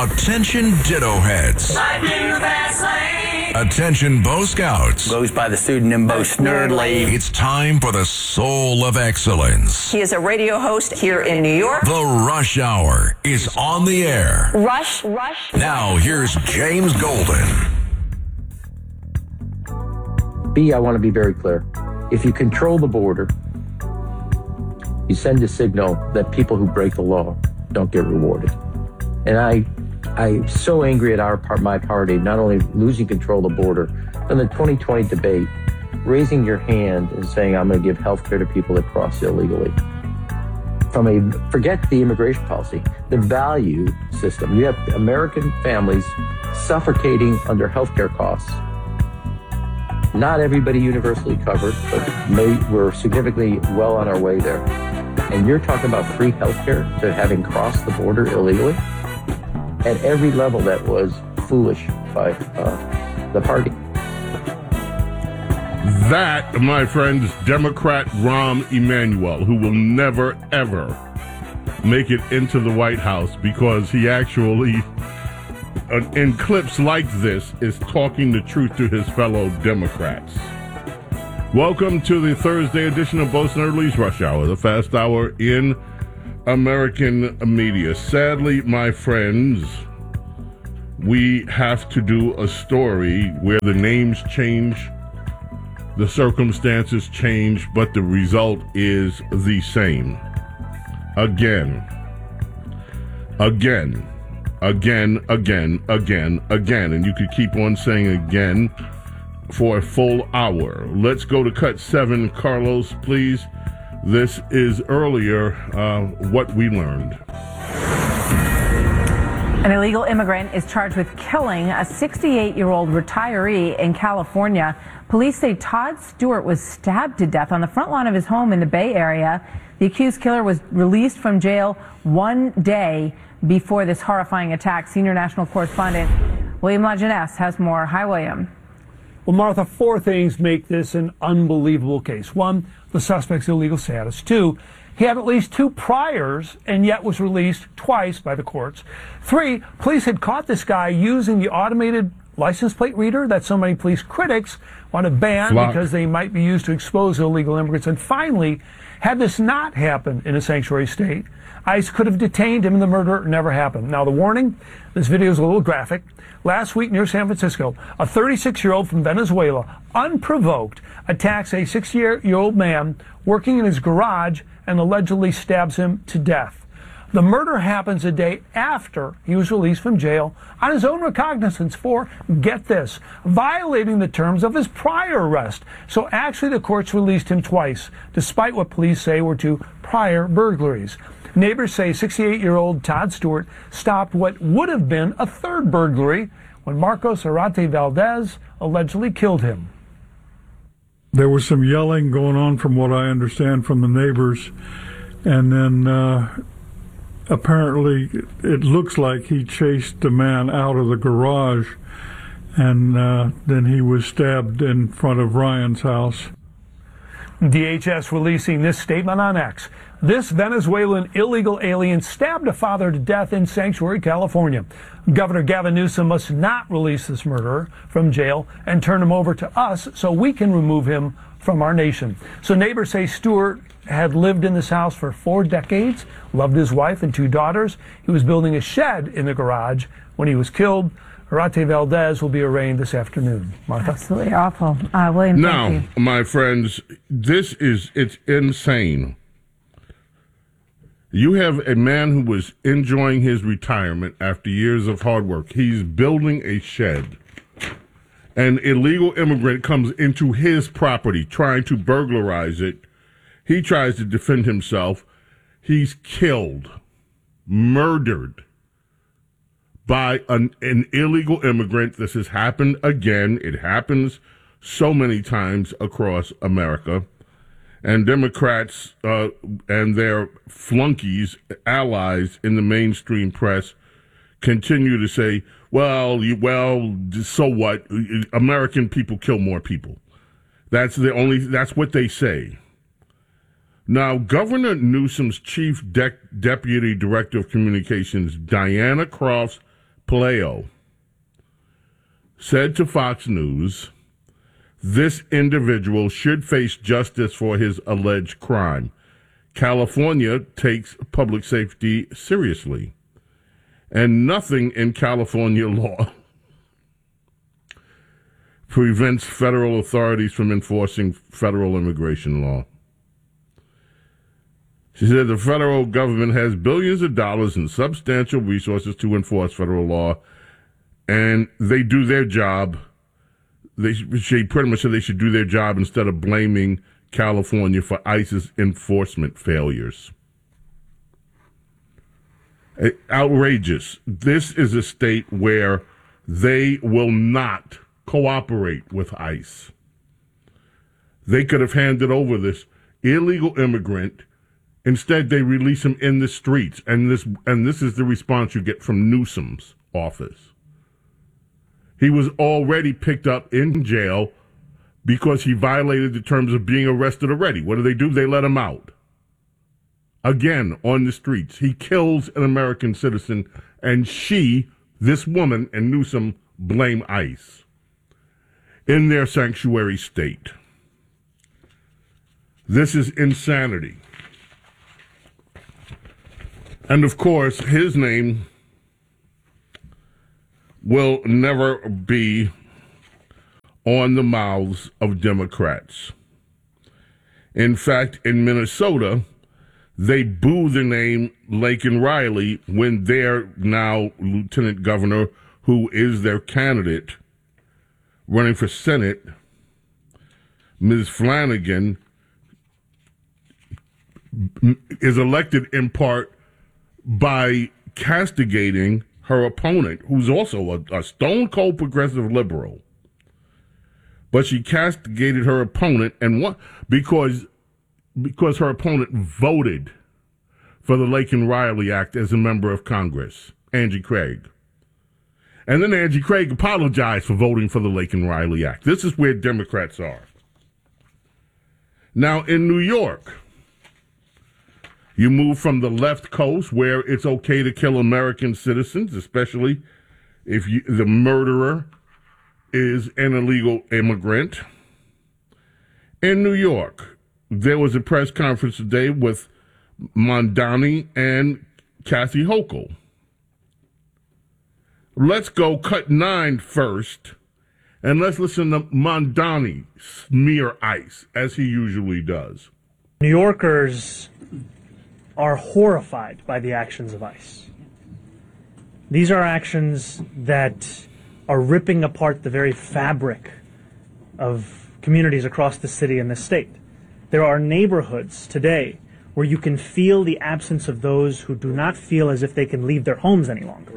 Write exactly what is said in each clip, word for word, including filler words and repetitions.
Attention ditto heads. Attention Bo Scouts. Goes by the pseudonym Bo Snerdley. It's time for the soul of excellence. He is a radio host here in New York. The Rush Hour is on the air. Rush, Rush. Now here's James Golden. B, I want to be very clear. If you control the border, you send a signal that people who break the law don't get rewarded. And I, I'm so angry at our part, my party, not only losing control of the border, but in the twenty twenty debate, raising your hand and saying, I'm going to give health care to people that cross illegally. From a, forget the immigration policy, the value system. You have American families suffocating under healthcare costs. Not everybody universally covered, but may, we're significantly well on our way there. And you're talking about free healthcare to having crossed the border illegally? At every level, that was foolish by uh, the party. That, my friends, Democrat Rahm Emanuel, who will never, ever make it into the White House because he actually, uh, in clips like this, is talking the truth to his fellow Democrats. Welcome to the Thursday edition of Bo Snerdley's Rush Hour, the fast hour in American media. Sadly, my friends, we have to do a story where the names change, the circumstances change, but the result is the same. Again, again, again, again, again, again. And you could keep on saying again for a full hour. Let's go to cut seven. Carlos, please. This is earlier uh, what we learned. An illegal immigrant is charged with killing a sixty-eight-year-old retiree in California. Police say Todd Stewart was stabbed to death on the front lawn of his home in the Bay Area. The accused killer was released from jail one day before this horrifying attack. Senior national correspondent William Lajeunesse has more. Hi, William. Well, Martha, four things make this an unbelievable case. One, the suspect's illegal status. Two, he had at least two priors and yet was released twice by the courts. Three, police had caught this guy using the automated license plate reader that so many police critics want to ban Flock. because they might be used to expose illegal immigrants. And finally, had this not happened in a sanctuary state, ICE could have detained him and the murder never happened. Now, the warning, this video is a little graphic. Last week near San Francisco, a thirty-six-year-old from Venezuela, unprovoked, attacks a sixty-year-old man working in his garage and allegedly stabs him to death. The murder happens a day after he was released from jail on his own recognizance for, get this, violating the terms of his prior arrest. So actually the courts released him twice, despite what police say were two prior burglaries. Neighbors say sixty-eight-year-old Todd Stewart stopped what would have been a third burglary when Marcos Arate Valdez allegedly killed him. There was some yelling going on from what I understand from the neighbors, and then uh, apparently it looks like he chased the man out of the garage, and uh, then he was stabbed in front of Ryan's house. D H S releasing this statement on X. This Venezuelan illegal alien stabbed a father to death in Sanctuary, California. Governor Gavin Newsom must not release this murderer from jail and turn him over to us so we can remove him from our nation. So neighbors say Stewart had lived in this house for four decades, loved his wife and two daughters. He was building a shed in the garage when he was killed. Arate Valdez will be arraigned this afternoon. Martha? Absolutely awful. Uh, William, now, thank you. my friends, this is, it's insane. You have a man who was enjoying his retirement after years of hard work. He's building a shed. An illegal immigrant comes into his property trying to burglarize it. He tries to defend himself. He's killed, murdered by an, an illegal immigrant. This has happened again. It happens so many times across America. And Democrats uh, and their flunkies, allies in the mainstream press, continue to say, well, you, well, so what? American people kill more people. That's the only, that's what they say. Now, Governor Newsom's chief de- deputy director of communications, Diana Crofts Palaio, said to Fox News, this individual should face justice for his alleged crime. California takes public safety seriously, and nothing in California law prevents federal authorities from enforcing federal immigration law. She said the federal government has billions of dollars and substantial resources to enforce federal law, and they do their job. They, she pretty much said they should do their job instead of blaming California for ICE's enforcement failures. Outrageous. This is a state where they will not cooperate with ICE. They could have handed over this illegal immigrant. Instead, they release him in the streets, and this and this is the response you get from Newsom's office. He was already picked up in jail because he violated the terms of being arrested already. What do they do? They let him out. Again, on the streets. He kills an American citizen, and she, this woman, and Newsom blame ICE in their sanctuary state. This is insanity. And, of course, his name will never be on the mouths of Democrats. In fact, in Minnesota, they boo the name Laken Riley when their now lieutenant governor, who is their candidate running for Senate, Miz Flanagan, is elected in part by castigating her opponent, who's also a, a stone-cold progressive liberal. But she castigated her opponent, and what? Because because her opponent voted for the Laken Riley Act as a member of Congress, Angie Craig. And then Angie Craig apologized for voting for the Laken Riley Act. This is where Democrats are. Now, in New York, you move from the left coast, where it's okay to kill American citizens, especially if you, the murderer is an illegal immigrant. In New York, there was a press conference today with Mamdani and Kathy Hochul. Let's go cut nine first, and let's listen to Mamdani smear ICE, as he usually does. New Yorkers are horrified by the actions of ICE. These are actions that are ripping apart the very fabric of communities across the city and the state. There are neighborhoods today where you can feel the absence of those who do not feel as if they can leave their homes any longer.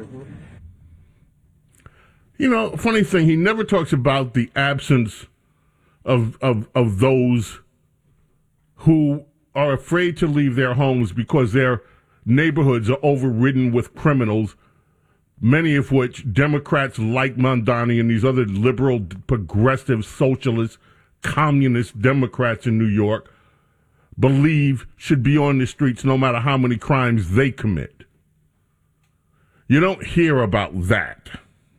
You know, funny thing, he never talks about the absence of of of those who are afraid to leave their homes because their neighborhoods are overridden with criminals, many of which Democrats like Mamdani and these other liberal, progressive, socialist, communist Democrats in New York believe should be on the streets no matter how many crimes they commit. You don't hear about that.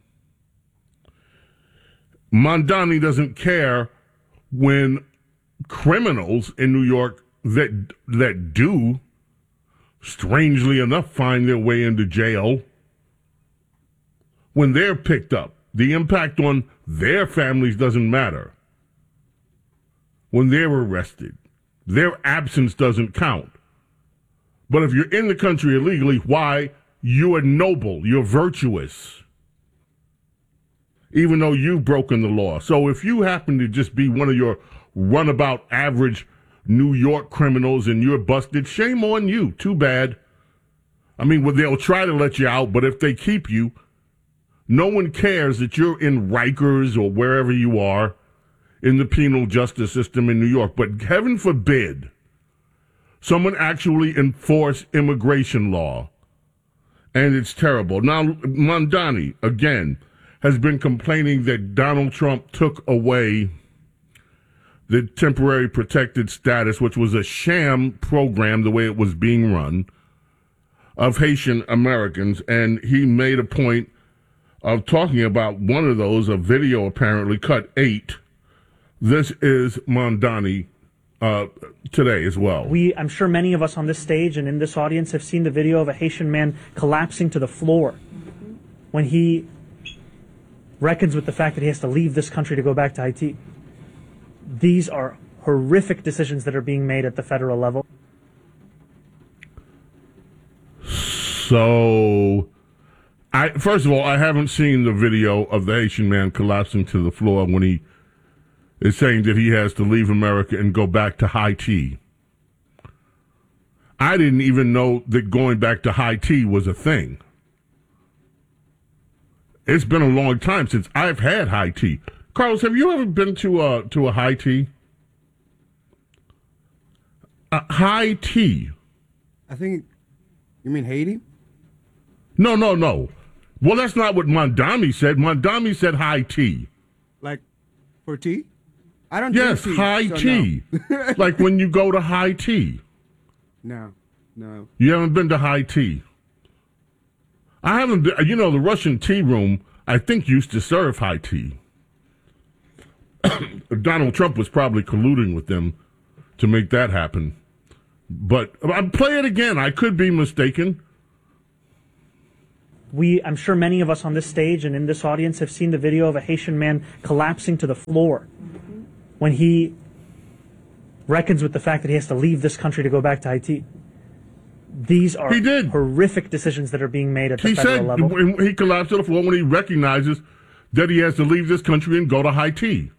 Mamdani doesn't care when criminals in New York that that do, strangely enough, find their way into jail, when they're picked up. The impact on their families doesn't matter. When they're arrested, their absence doesn't count. But if you're in the country illegally, why? You are noble, you're virtuous, even though you've broken the law. So if you happen to just be one of your runabout average New York criminals and you're busted, shame on you. Too bad. I mean, well, they'll try to let you out, but if they keep you, no one cares that you're in Rikers or wherever you are in the penal justice system in New York. But heaven forbid someone actually enforce immigration law. And it's terrible. Now, Mamdani, again, has been complaining that Donald Trump took away the temporary protected status, which was a sham program, the way it was being run, of Haitian Americans. And he made a point of talking about one of those, a video apparently, cut eight. This is Mondani uh, today as well. We, I'm sure many of us on this stage and in this audience have seen the video of a Haitian man collapsing to the floor when he reckons with the fact that he has to leave this country to go back to Haiti. These are horrific decisions that are being made at the federal level. So, I first of all, I haven't seen the video of the Haitian man collapsing to the floor when he is saying that he has to leave America and go back to Haiti. I didn't even know that going back to Haiti was a thing. It's been a long time since I've had Haiti. Carlos, have you ever been to a to a Haiti? A Haiti. I think you mean Haiti? No, no, no. Well, that's not what Mondami said. Mondami said high tea. Like for tea? I don't Yes, drink tea. high so tea. No. Like when you go to high tea. No, no. You haven't been to high tea. I haven't been, you know, the Russian tea room, I think, used to serve high tea. Donald Trump was probably colluding with them to make that happen. But I'll play it again. I could be mistaken. We, I'm sure many of us on this stage and in this audience have seen the video of a Haitian man collapsing to the floor when he reckons with the fact that he has to leave this country to go back to Haiti. These are He did. horrific decisions that are being made at the He federal said level. when he collapsed to the floor when he recognizes that he has to leave this country and go to Haiti.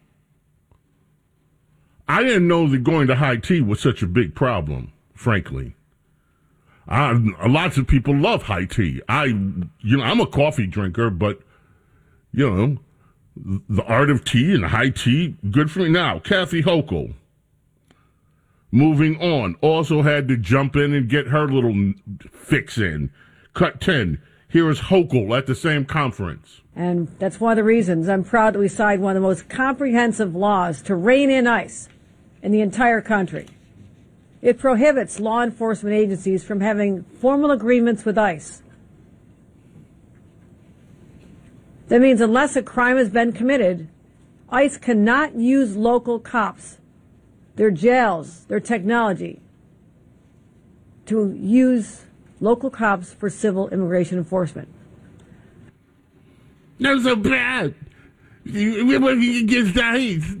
I didn't know that going to Haiti was such a big problem, frankly. I, lots of people love high tea. I, you know, I'm a coffee drinker, but, you know, the art of tea and high tea, good for me. Now, Kathy Hochul, moving on, also had to jump in and get her little fix in. Cut ten. Here is Hochul at the same conference. And that's one of the reasons I'm proud that we signed one of the most comprehensive laws to rein in ICE in the entire country. It prohibits law enforcement agencies from having formal agreements with ICE. That means unless a crime has been committed, ICE cannot use local cops, their jails, their technology, to use local cops for civil immigration enforcement. Not so bad. Everybody gets ICE.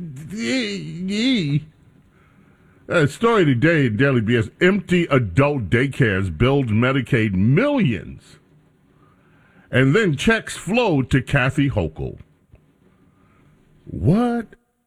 A story today in Daily B S. Empty adult daycares build Medicaid millions. And then checks flow to Kathy Hochul. What?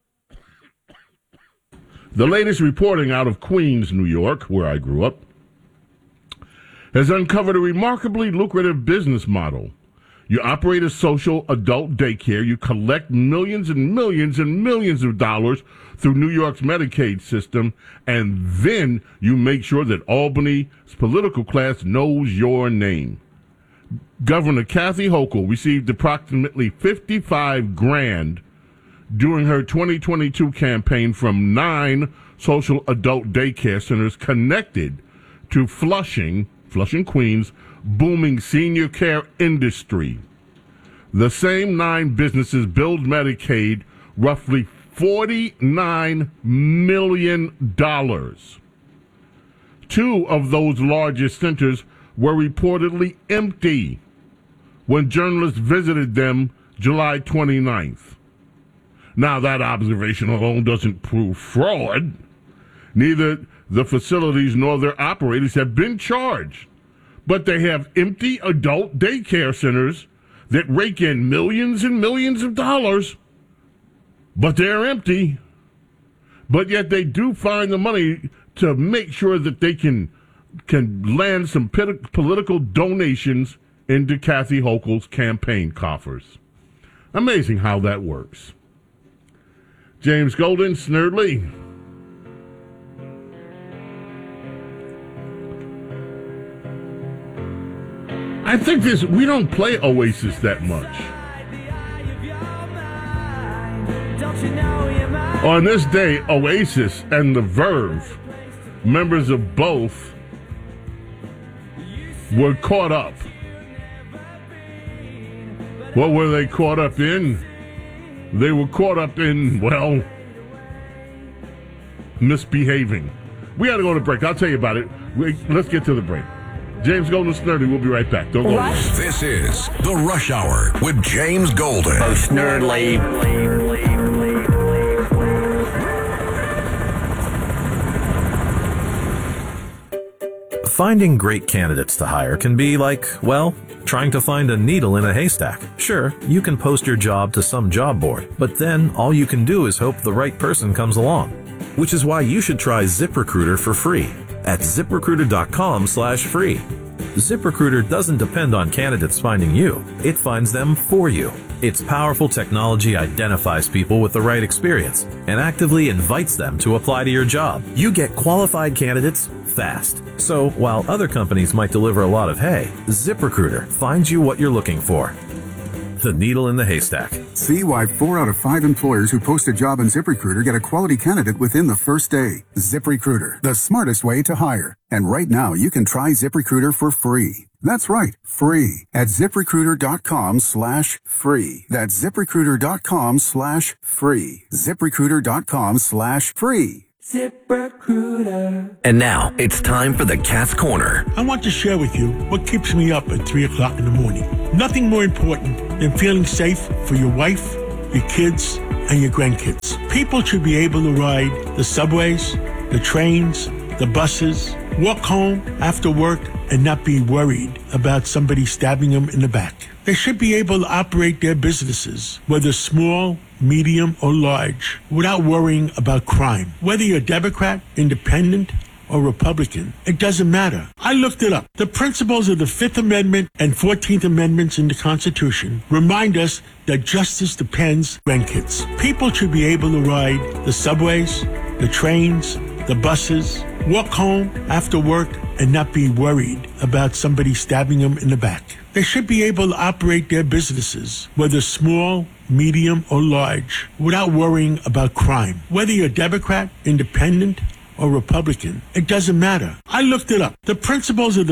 The latest reporting out of Queens, New York, where I grew up, has uncovered a remarkably lucrative business model. You operate a social adult daycare, you collect millions and millions and millions of dollars through New York's Medicaid system, and then you make sure that Albany's political class knows your name. Governor Kathy Hochul received approximately fifty-five grand during her twenty twenty-two campaign from nine social adult daycare centers connected to Flushing, Flushing, Queens, booming senior care industry. The same nine businesses billed Medicaid roughly forty-nine million dollars. Two of those largest centers were reportedly empty when journalists visited them July twenty-ninth. Now, that observation alone doesn't prove fraud. Neither the facilities nor their operators have been charged, but they have empty adult daycare centers that rake in millions and millions of dollars, but they're empty. But yet they do find the money to make sure that they can can land some pit- political donations into Kathy Hochul's campaign coffers. Amazing how that works. James Golden, Snerdley. I think this, we don't play Oasis that much. On this day, Oasis and The Verve, members of both, were caught up. What were they caught up in? They were caught up in, well, misbehaving. We got to go to break. I'll tell you about it. We, let's get to the break. James Golden Snurdy, we'll be right back. Don't go away. This is The Rush Hour with James Golden. Oh, Snurdly. Finding great candidates to hire can be like, well, trying to find a needle in a haystack. Sure, you can post your job to some job board, but then all you can do is hope the right person comes along. Which is why you should try ZipRecruiter for free at ZipRecruiter.com slash free. ZipRecruiter doesn't depend on candidates finding you. It finds them for you. Its powerful technology identifies people with the right experience and actively invites them to apply to your job. You get qualified candidates fast. So while other companies might deliver a lot of hay, ZipRecruiter finds you what you're looking for. The needle in the haystack. See why four out of five employers who post a job on ZipRecruiter get a quality candidate within the first day. ZipRecruiter, the smartest way to hire. And right now, you can try ZipRecruiter for free. That's right, free at ZipRecruiter.com slash free. That's ZipRecruiter.com slash free. ZipRecruiter.com slash free. ZipRecruiter. And now it's time for the Cat's Corner. I want to share with you what keeps me up at three o'clock in the morning. Nothing more important than feeling safe for your wife, your kids, and your grandkids. People should be able to ride the subways, the trains, the buses, walk home after work, and not be worried about somebody stabbing them in the back. They should be able to operate their businesses, whether small, medium, or large, without worrying about crime. Whether you're Democrat, Independent, or Republican, it doesn't matter. I looked it up. The principles of the Fifth Amendment and Fourteenth Amendments in the Constitution remind us that justice depends on grandkids. People should be able to ride the subways, the trains, the buses, walk home after work, and not be worried about somebody stabbing them in the back. They should be able to operate their businesses, whether small, medium, or large, without worrying about crime. Whether you're Democrat, Independent, or Republican, it doesn't matter. I looked it up. The principles of the